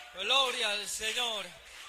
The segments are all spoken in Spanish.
Gloria al Señor.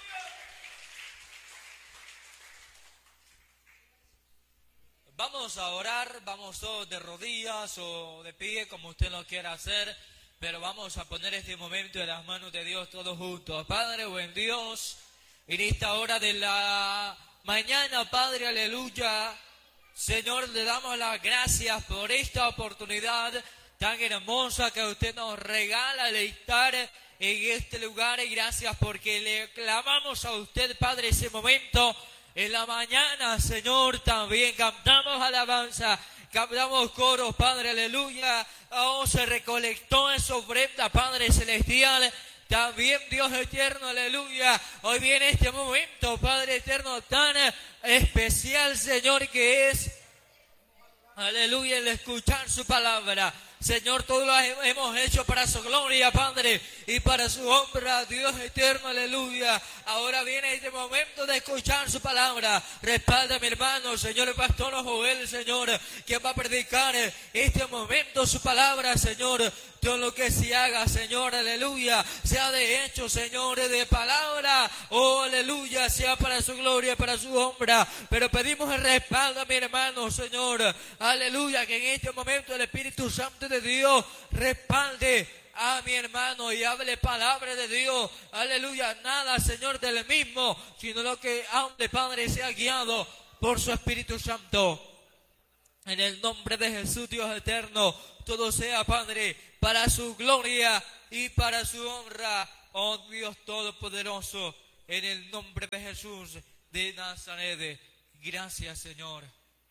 Vamos a orar, vamos todos de rodillas o de pie, como usted lo quiera hacer, pero vamos a poner este momento en las manos de Dios todos juntos. Padre, buen Dios, en esta hora de la mañana, Padre, aleluya, Señor, le damos las gracias por esta oportunidad tan hermosa que usted nos regala de estar en este lugar, y gracias porque le clamamos a usted, Padre, ese momento. En la mañana, Señor, también cantamos alabanza, cantamos coros, Padre, aleluya. Oh, se recolectó esa ofrenda, Padre celestial. También, Dios eterno, aleluya. Hoy viene este momento, Padre eterno, tan especial, Señor, que es, aleluya, el escuchar su palabra. Señor, todo lo hemos hecho para su gloria, Padre, y para su honra, Dios eterno, aleluya. Ahora viene este momento de escuchar su palabra. Respalda a mi hermano, Señor, el pastor Joel, Señor, que va a predicar este momento su palabra, Señor. Todo lo que se haga, Señor, aleluya, sea de hecho, Señor, de palabra, oh, aleluya, sea para su gloria, para su honra. Pero pedimos el respaldo a mi hermano, Señor, aleluya, que en este momento el Espíritu Santo de Dios respalde a mi hermano y hable palabra de Dios, aleluya, nada, Señor, del mismo, sino lo que hable, Padre, sea guiado por su Espíritu Santo. En el nombre de Jesús, Dios eterno, todo sea, Padre, para su gloria y para su honra, oh Dios todopoderoso, en el nombre de Jesús de Nazaret. Gracias, Señor.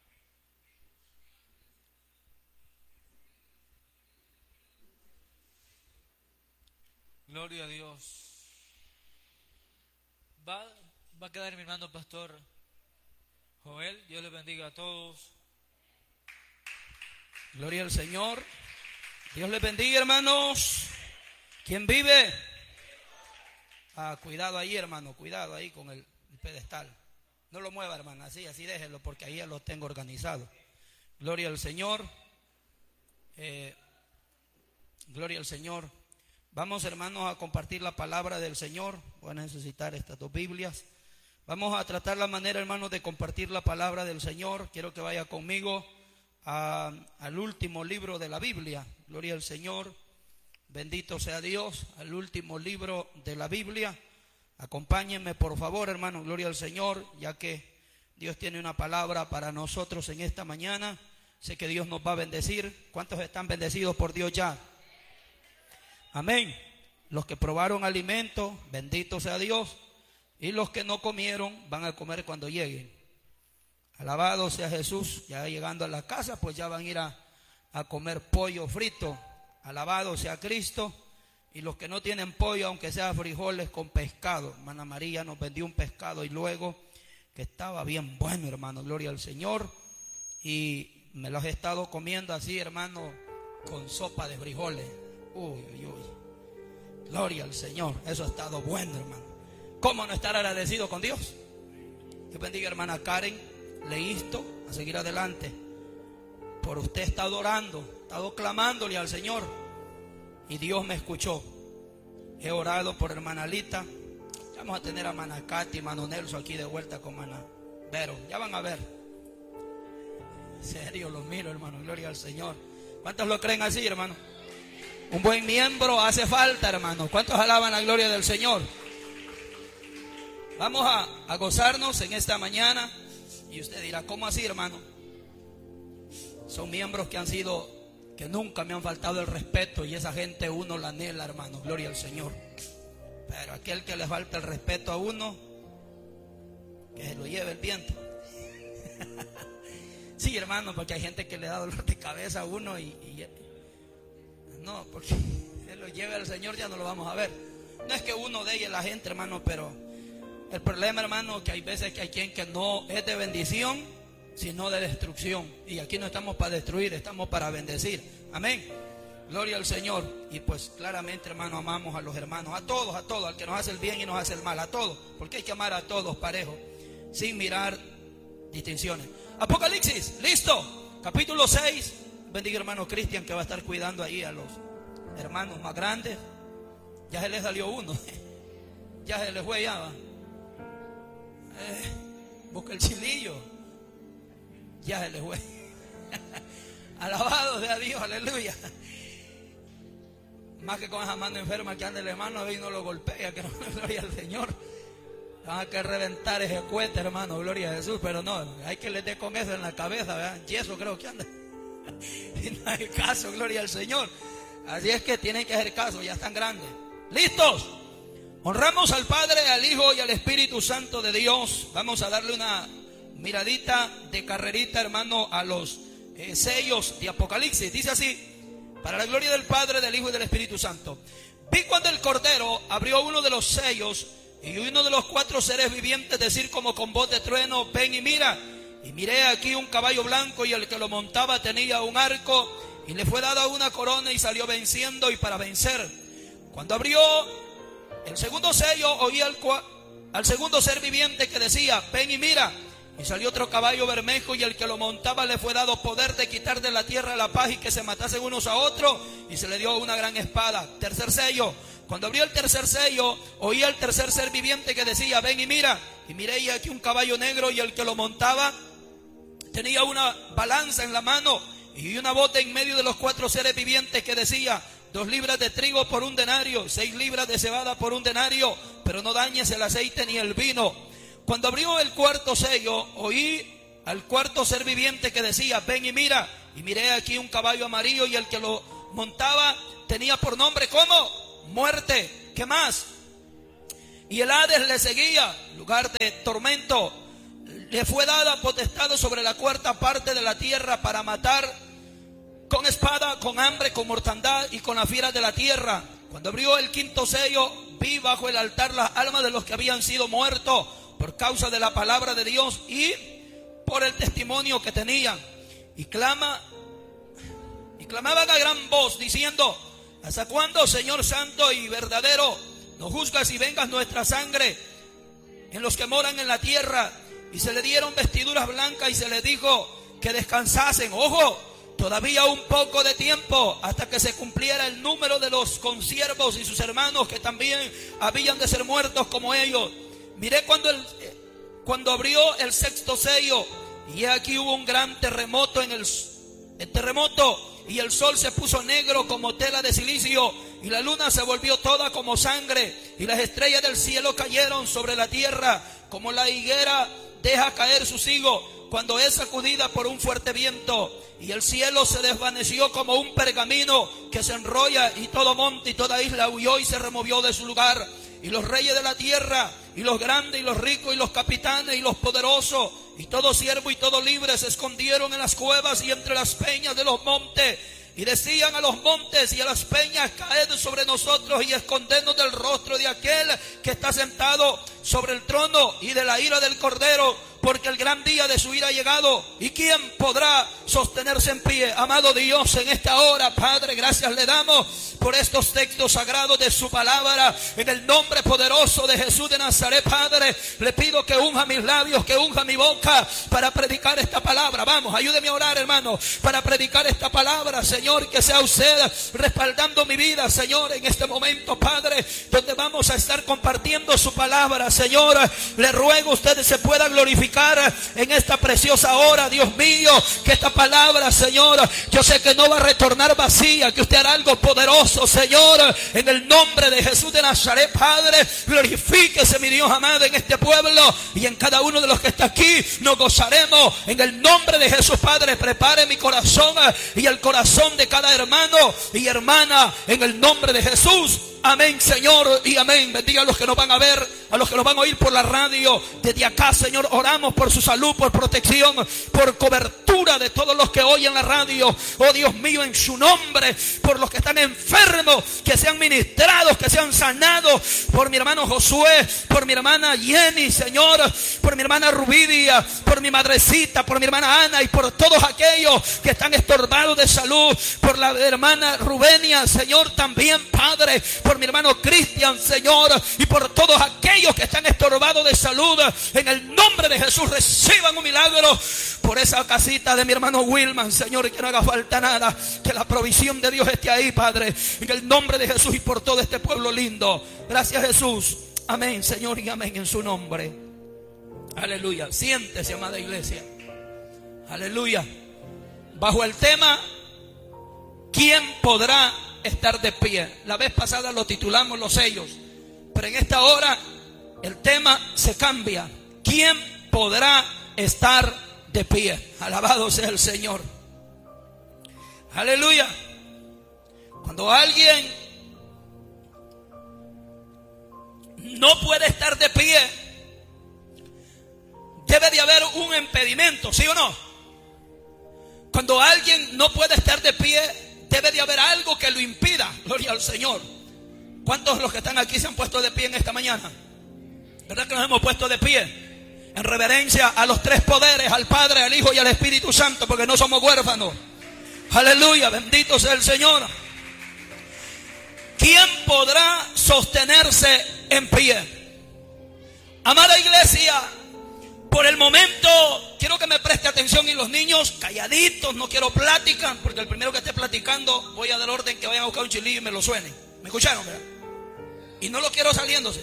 Gloria a Dios. Va a quedar mi hermano pastor Joel. Dios les bendiga a todos. Gloria al Señor. Dios les bendiga, hermanos. ¿Quién vive? Cuidado ahí, hermano, cuidado ahí con el pedestal. No lo mueva, hermano, así déjenlo, porque ahí ya lo tengo organizado. Gloria al Señor. Gloria al Señor. Vamos, hermanos, a compartir la palabra del Señor. Voy a necesitar estas dos Biblias. Vamos a tratar la manera, hermanos, de compartir la palabra del Señor. Quiero que vaya conmigo al último libro de la Biblia. Gloria al Señor, bendito sea Dios. Al último libro de la Biblia. Acompáñenme, por favor, hermano. Gloria al Señor, ya que Dios tiene una palabra para nosotros en esta mañana. Sé que Dios nos va a bendecir. ¿Cuántos están bendecidos por Dios ya? Amén. Los que probaron alimento, bendito sea Dios. Y los que no comieron, van a comer cuando lleguen. Alabado sea Jesús. Ya llegando a la casa, pues ya van a ir a comer pollo frito. Alabado sea Cristo. Y los que no tienen pollo, aunque sea frijoles con pescado. Hermana María nos vendió un pescado y luego, que estaba bien bueno, hermano. Gloria al Señor. Y me los he estado comiendo así, hermano, con sopa de frijoles. Uy, uy, uy. Gloria al Señor. Eso ha estado bueno, hermano. ¿Cómo no estar agradecido con Dios? Que bendiga, hermana Karen. Le insto a seguir adelante. Por usted he estado orando, he estado clamándole al Señor y Dios me escuchó. He orado por hermana Lita. Ya vamos a tener a hermana Katy, hermano Nelson aquí de vuelta con hermana Vero. Ya van a ver. En serio, los miro, hermano. Gloria al Señor. ¿Cuántos lo creen así, hermano? Un buen miembro hace falta, hermano. ¿Cuántos alaban la gloria del Señor? Vamos a gozarnos en esta mañana. Y usted dirá, ¿cómo así, hermano? Son miembros que nunca me han faltado el respeto, y esa gente uno la anhela, hermano. Gloria al Señor. Pero aquel que le falta el respeto a uno, que se lo lleve el viento. Sí, hermano, porque hay gente que le da dolor de cabeza a uno y no, porque se lo lleve al Señor, ya no lo vamos a ver. No es que uno deje a la gente, hermano, pero el problema, hermano, que hay veces que hay quien que no es de bendición, sino de destrucción. Y aquí no estamos para destruir, estamos para bendecir. Amén. Gloria al Señor. Y pues claramente, hermano, amamos a los hermanos, a todos, al que nos hace el bien y nos hace el mal, a todos. Porque hay que amar a todos parejo, sin mirar distinciones. Apocalipsis, listo. Capítulo 6. Bendiga, hermano Cristian, que va a estar cuidando ahí a los hermanos más grandes. Ya se les salió uno. Ya se le fue, ya va. Busca el chilillo. Ya se le fue. Alabado sea Dios, aleluya. Más que con esa mano enferma que anda el hermano, y no lo golpea, que no, gloria al Señor. Van a que reventar ese cohete, hermano, gloria a Jesús. Pero no, hay que le dé con eso en la cabeza, ¿verdad? Yeso creo que anda. Y no hay caso, gloria al Señor. Así es que tienen que hacer caso, ya están grandes. ¿Listos? Honramos al Padre, al Hijo y al Espíritu Santo de Dios. Vamos a darle una miradita de carrerita, hermano, a los sellos de Apocalipsis. Dice así: para la gloria del Padre, del Hijo y del Espíritu Santo. Vi cuando el Cordero abrió uno de los sellos, y uno de los 4 seres vivientes decir como con voz de trueno: ven y mira. Y miré aquí un caballo blanco, y el que lo montaba tenía un arco, y le fue dada una corona, y salió venciendo y para vencer. Cuando abrió el segundo sello, oí al segundo ser viviente que decía: ven y mira. Y salió otro caballo bermejo, y el que lo montaba le fue dado poder de quitar de la tierra la paz y que se matasen unos a otros, y se le dio una gran espada. Tercer sello. Cuando abrió el tercer sello, oí al tercer ser viviente que decía: ven y mira. Y miré y aquí un caballo negro, y el que lo montaba tenía una balanza en la mano, y una bota en medio de los 4 seres vivientes que decía: 2 libras de trigo por 1 denario, 6 libras de cebada por 1 denario, pero no dañes el aceite ni el vino. Cuando abrió el cuarto sello, oí al cuarto ser viviente que decía: ven y mira. Y miré aquí un caballo amarillo, y el que lo montaba tenía por nombre, ¿cómo? Muerte. ¿Qué más? Y el Hades le seguía, lugar de tormento. Le fue dada potestad sobre la 4ª parte de la tierra para matar con espada, con hambre, con mortandad y con las fieras de la tierra. Cuando abrió el 5º sello, vi bajo el altar las almas de los que habían sido muertos por causa de la palabra de Dios y por el testimonio que tenían. Y clamaban a gran voz diciendo: ¿hasta cuándo, Señor santo y verdadero, no juzgas y vengas nuestra sangre en los que moran en la tierra? Y se le dieron vestiduras blancas y se les dijo que descansasen. Ojo, todavía un poco de tiempo hasta que se cumpliera el número de los consiervos y sus hermanos que también habían de ser muertos como ellos. Miré cuando abrió el 6º sello, y aquí hubo un gran terremoto y el sol se puso negro como tela de silicio, y la luna se volvió toda como sangre, y las estrellas del cielo cayeron sobre la tierra, como la higuera deja caer sus higos cuando es sacudida por un fuerte viento. Y el cielo se desvaneció como un pergamino que se enrolla, y todo monte y toda isla huyó y se removió de su lugar. Y los reyes de la tierra, y los grandes, y los ricos, y los capitanes, y los poderosos, y todo siervo y todo libre se escondieron en las cuevas y entre las peñas de los montes. Y decían a los montes y a las peñas: caed sobre nosotros y escondednos del rostro de aquel que está sentado sobre el trono y de la ira del Cordero, porque el gran día de su ira ha llegado. ¿Y quién podrá sostenerse en pie? Amado Dios, en esta hora, Padre, gracias le damos por estos textos sagrados de su palabra. En el nombre poderoso de Jesús de Nazaret, Padre, le pido que unja mis labios, que unja mi boca para predicar esta palabra. Vamos, ayúdeme a orar, hermano, para predicar esta palabra, Señor. Que sea usted respaldando mi vida, Señor, en este momento, Padre, donde vamos a estar compartiendo su palabra, Señor. Le ruego a ustedes se puedan glorificar en esta preciosa hora, Dios mío, que esta palabra, Señor, yo sé que no va a retornar vacía, que usted hará algo poderoso, Señor, en el nombre de Jesús de Nazaret, Padre. Glorifíquese, mi Dios amado, en este pueblo y en cada uno de los que está aquí. Nos gozaremos en el nombre de Jesús, Padre. Prepare mi corazón y el corazón de cada hermano y hermana en el nombre de Jesús. Amén, Señor, y amén. Bendiga a los que nos van a ver, a los que nos van a oír por la radio. Desde acá, Señor, oramos por su salud, por protección, por cobertura de todos los que oyen la radio. Oh Dios mío, en su nombre, por los que están enfermos, que sean ministrados, que sean sanados. Por mi hermano Josué, por mi hermana Jenny, Señor, por mi hermana Rubidia, por mi madrecita, por mi hermana Ana, y por todos aquellos que están estorbados de salud. Por la hermana Rubenia, Señor, también, Padre. Por mi hermano Cristian, Señor, y por todos aquellos que están estorbados de salud, en el nombre de Jesús reciban un milagro. Por esa casita de mi hermano Wilman, Señor, y que no haga falta nada, que la provisión de Dios esté ahí, Padre, en el nombre de Jesús, y por todo este pueblo lindo. Gracias, Jesús. Amén, Señor, y amén en su nombre. Aleluya. Siéntese, amada iglesia. Aleluya. Bajo el tema, ¿quién podrá estar de pie? La vez pasada lo titulamos los sellos, pero en esta hora el tema se cambia. ¿Quién podrá estar de pie? Alabado sea el Señor. Aleluya. Cuando alguien no puede estar de pie, debe de haber un impedimento, ¿sí o no? Cuando alguien no puede estar de pie, debe de haber algo que lo impida. Gloria al Señor. ¿Cuántos de los que están aquí se han puesto de pie en esta mañana? ¿Verdad que nos hemos puesto de pie? En reverencia a los tres poderes, al Padre, al Hijo y al Espíritu Santo, porque no somos huérfanos. Aleluya, bendito sea el Señor. ¿Quién podrá sostenerse en pie? Amada iglesia, por el momento quiero que me preste atención, y los niños calladitos, no quiero plática, porque el primero que esté platicando voy a dar orden que vayan a buscar un chilillo y me lo suenen. ¿Me escucharon, verdad? Y no lo quiero saliéndose.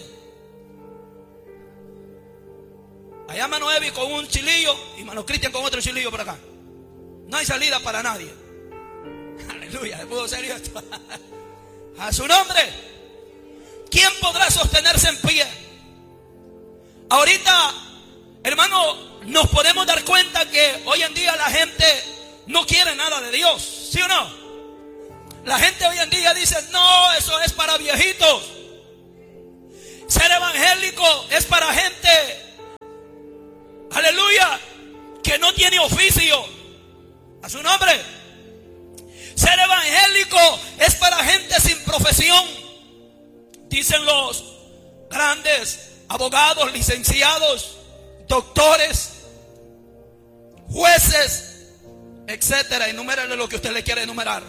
Allá Mano Evi con un chilillo y Mano Cristian con otro chilillo por acá. No hay salida para nadie. Aleluya, ¿puedo serio esto? A su nombre. ¿Quién podrá sostenerse en pie? Ahorita, hermano, nos podemos dar cuenta que hoy en día la gente no quiere nada de Dios, ¿sí o no? La gente hoy en día dice, no, eso es para viejitos. Ser evangélico es para gente, aleluya, que no tiene oficio. A su nombre. Ser evangélico es para gente sin profesión. Dicen los grandes abogados, licenciados, doctores, jueces, etcétera. Enumérale lo que usted le quiere enumerar.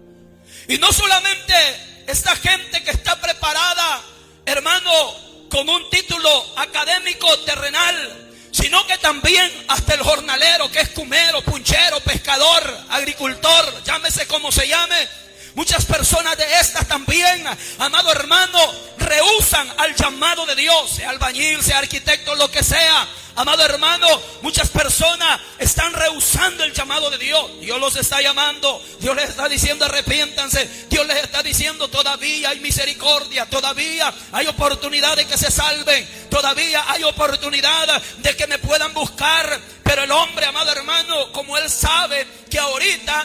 Y no solamente esta gente que está preparada, hermano, con un título académico terrenal, sino que también hasta el jornalero, que es cumero, punchero, pescador, agricultor, llámese como se llame. Muchas personas de estas también, amado hermano, rehúsan al llamado de Dios, sea albañil, sea arquitecto, lo que sea. Amado hermano, muchas personas están rehusando el llamado de Dios. Dios los está llamando, Dios les está diciendo arrepiéntanse, Dios les está diciendo todavía hay misericordia, todavía hay oportunidad de que se salven, todavía hay oportunidad de que me puedan buscar. Pero el hombre, amado hermano, como él sabe que ahorita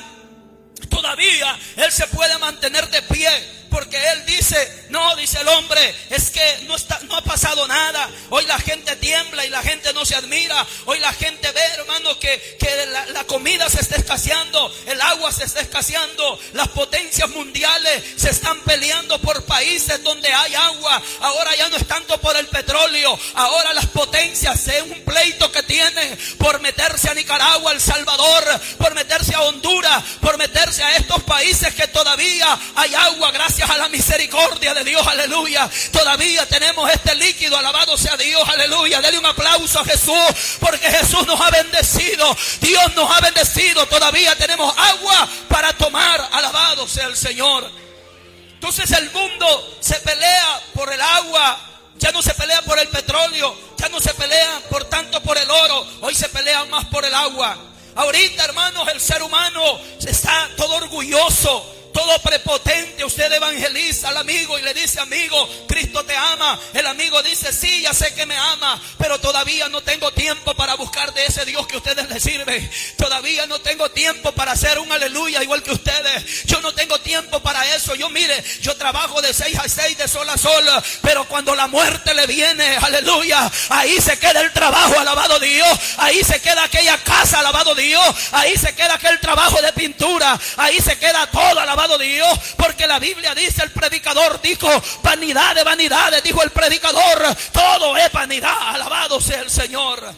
todavía él se puede mantener de pie, porque él dice, no, dice el hombre, es que no ha pasado nada. Hoy la gente tiembla y la gente no se admira. Hoy la gente ve, hermano, que la comida se está escaseando, el agua se está escaseando. Las potencias mundiales se están peleando por países donde hay agua. Ahora ya no es tanto por el petróleo. Ahora las potencias es un pleito que tienen por meterse a Nicaragua, El Salvador, por meterse a Honduras, por meterse a estos países que todavía hay agua gracias a la misericordia de Dios, aleluya. Todavía tenemos este líquido, alabado sea Dios, aleluya. Dele un aplauso a Jesús, porque Jesús nos ha bendecido, Dios nos ha bendecido. Todavía tenemos agua para tomar, alabado sea el Señor. Entonces el mundo se pelea por el agua, ya no se pelea por el petróleo, ya no se pelea por tanto por el oro, hoy se pelea más por el agua. Ahorita, hermanos, el ser humano está todo orgulloso, todo prepotente. Usted evangeliza al amigo y le dice, amigo, Cristo te ama. El amigo dice, sí, ya sé que me ama, pero todavía no tengo tiempo para buscar de ese Dios que ustedes le sirven. Todavía no tengo tiempo para hacer un aleluya igual que ustedes. Yo no tengo tiempo para eso. Yo trabajo de 6 a 6, de sol a sol, pero cuando la muerte le viene, aleluya, ahí se queda el trabajo, alabado Dios. Ahí se queda aquella casa, alabado Dios. Ahí se queda aquel trabajo de pintura. Ahí se queda todo, alabado Dios, porque la Biblia dice, el predicador dijo, vanidad de vanidades, dijo el predicador, todo es vanidad, alabado sea el Señor.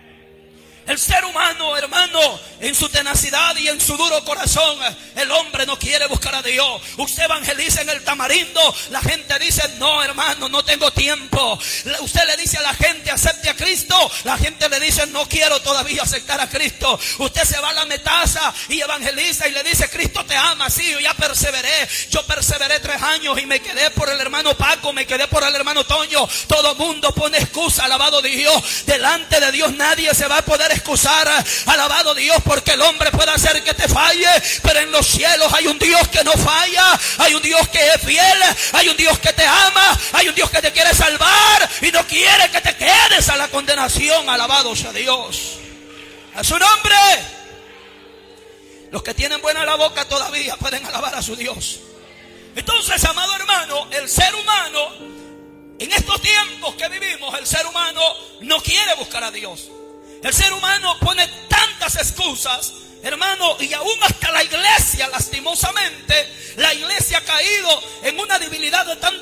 El ser humano, hermano, en su tenacidad y en su duro corazón, el hombre no quiere buscar a Dios. Usted evangeliza en el Tamarindo, la gente dice, no, hermano, no tengo tiempo. Usted le dice a la gente, acepte a Cristo, la gente le dice, no quiero todavía aceptar a Cristo. Usted se va a la Metaza y evangeliza y le dice, Cristo te ama. Sí, yo ya perseveré, yo perseveré 3 años y me quedé por el hermano Paco, me quedé por el hermano Toño. Todo mundo pone excusa, alabado Dios. Delante de Dios nadie se va a poder excusar, alabado Dios, porque el hombre puede hacer que te falle, pero en los cielos hay un Dios que no falla, hay un Dios que es fiel, hay un Dios que te ama, hay un Dios que te quiere salvar y no quiere que te quedes a la condenación. Alabado sea Dios. A su nombre. Los que tienen buena la boca todavía pueden alabar a su Dios. Entonces, amado hermano, el ser humano, en estos tiempos que vivimos, el ser humano no quiere buscar a Dios. El ser humano pone tantas excusas, hermano, y aún hasta la iglesia, lastimosamente, la iglesia ha caído en una debilidad de tanto